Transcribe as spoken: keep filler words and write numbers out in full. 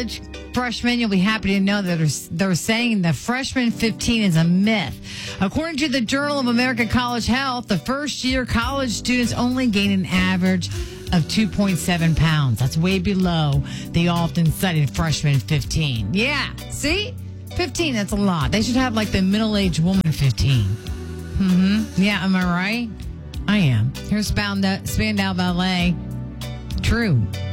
college freshmen, you'll be happy to know that they're, they're saying the freshman fifteen is a myth. According to the Journal of American College Health, the first year college students only gain an average of two point seven pounds. That's way below the often cited freshman fifteen. Yeah, see? fifteen, that's a lot. They should have like the middle-aged woman fifteen. Mm-hmm. Yeah, am I right? I am. Here's Spandau, Spandau Ballet. True.